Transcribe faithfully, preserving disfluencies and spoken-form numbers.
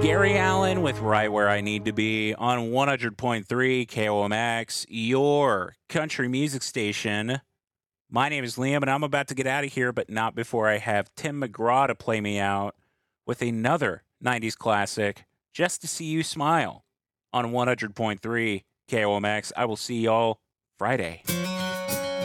Gary Allen with Right Where I Need to Be on one hundred point three K O M X, your country music station. My name is Liam, and I'm about to get out of here, but not before I have Tim McGraw to play me out with another nineties classic, Just to See You Smile, on one hundred point three K O M X. I will see y'all Friday.